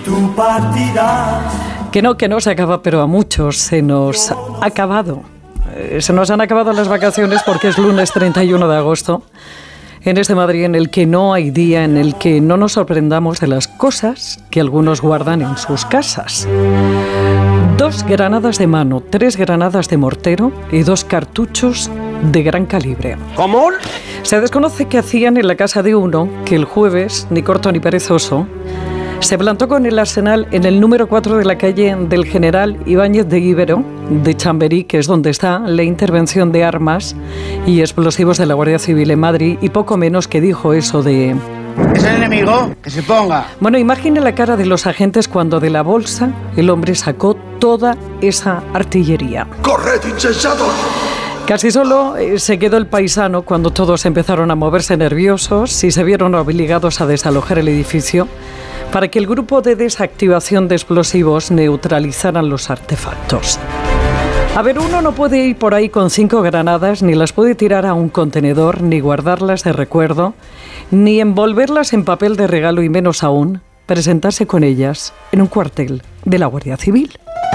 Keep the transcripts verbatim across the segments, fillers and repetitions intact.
tu partida. Que no, que no se acaba, pero a muchos se nos ha acabado. Eh, se nos han acabado las vacaciones porque es lunes treinta y uno de agosto. En este Madrid en el que no hay día en el que no nos sorprendamos de las cosas que algunos guardan en sus casas. Dos granadas de mano, tres granadas de mortero y dos cartuchos de gran calibre. ¿Cómo? Se desconoce qué hacían en la casa de uno que el jueves, ni corto ni perezoso, se plantó con el arsenal en el número cuatro de la calle del General Ibáñez de Íbero, de Chamberí, que es donde está la intervención de armas y explosivos de la Guardia Civil en Madrid, y poco menos que dijo eso de... ¿Es el enemigo? ¡Que se ponga! Bueno, imagine la cara de los agentes cuando de la bolsa el hombre sacó toda esa artillería. ¡Corred, insensatos! Casi solo eh, se quedó el paisano cuando todos empezaron a moverse nerviosos y se vieron obligados a desalojar el edificio para que el grupo de desactivación de explosivos neutralizaran los artefactos. A ver, uno no puede ir por ahí con cinco granadas, ni las puede tirar a un contenedor, ni guardarlas de recuerdo, ni envolverlas en papel de regalo y menos aún presentarse con ellas en un cuartel de la Guardia Civil.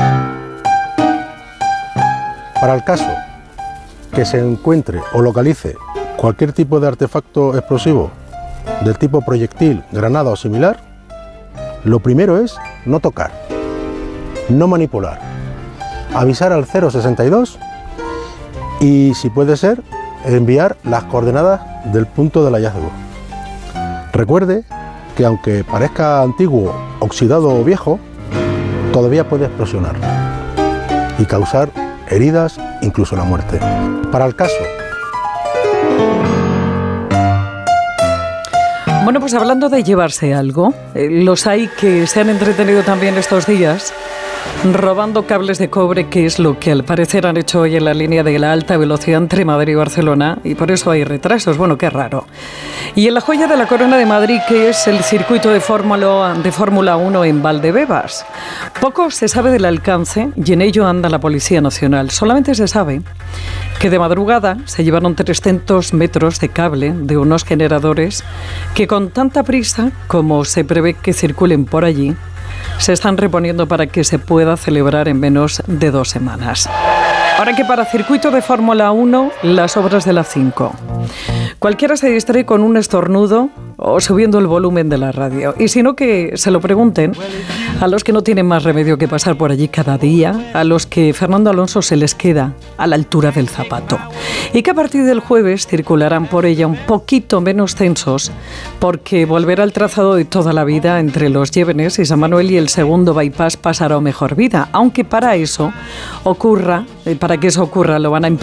Para el caso que se encuentre o localice cualquier tipo de artefacto explosivo del tipo proyectil, granada o similar, lo primero es no tocar, no manipular, avisar al cero sesenta y dos y, si puede ser, enviar las coordenadas del punto del hallazgo. Recuerde que aunque parezca antiguo, oxidado o viejo, todavía puede explosionar y causar heridas, incluso la muerte. Para el caso... Bueno, pues hablando de llevarse algo, eh, los hay que se han entretenido también estos días robando cables de cobre, que es lo que al parecer han hecho hoy en la línea de la alta velocidad entre Madrid y Barcelona, y por eso hay retrasos. Bueno, qué raro. Y en la joya de la corona de Madrid, que es el circuito de Fórmula de Fórmula uno en Valdebebas. Poco se sabe del alcance y en ello anda la Policía Nacional. Solamente se sabe que de madrugada se llevaron trescientos metros de cable de unos generadores que con tanta prisa como se prevé que circulen por allí, se están reponiendo para que se pueda celebrar en menos de dos semanas. Ahora que para circuito de Fórmula uno, las obras de la cinco. Cualquiera se distrae con un estornudo o subiendo el volumen de la radio. Y si no, que se lo pregunten a los que no tienen más remedio que pasar por allí cada día, a los que Fernando Alonso se les queda a la altura del zapato. Y que a partir del jueves circularán por ella un poquito menos tensos, porque volverá el trazado de toda la vida entre los Llévenes y San Manuel, y el segundo bypass pasará a mejor vida. Aunque para eso ocurra, para que eso ocurra, lo van a impedir